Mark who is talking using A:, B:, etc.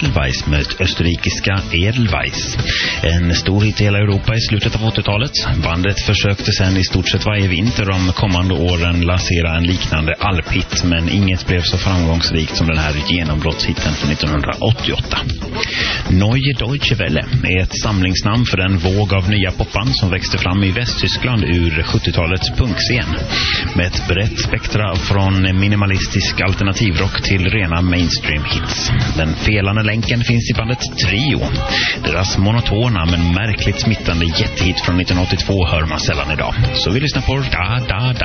A: Edelweiss med österrikiska Edelweiss. En stor hit i hela Europa i slutet av 80-talet. Bandet försökte sedan i stort sett varje vinter de kommande åren lansera en liknande alphit, men inget blev så framgångsrikt som den här genombrottshitten från 1988. Neue Deutsche Welle är ett samlingsnamn för den våg av nya popband som växte fram i Västtyskland ur 70-talets punkscen. Med ett brett spektra från minimalistisk alternativrock till rena mainstream hits. Den felande länken finns i bandet Trio. Deras monotona men märkligt smittande jättehit från 1982 hör man sällan idag. Så vi lyssnar på Da Da Da.